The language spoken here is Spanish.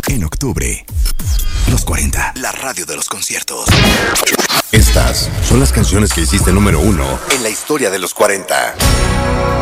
En octubre, los 40, la radio de los conciertos. Estas son las canciones que hiciste número 1 en la historia de los 40.